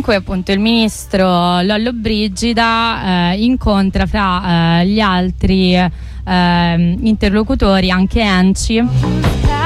in cui appunto il ministro Lollobrigida incontra fra gli altri interlocutori anche ENCI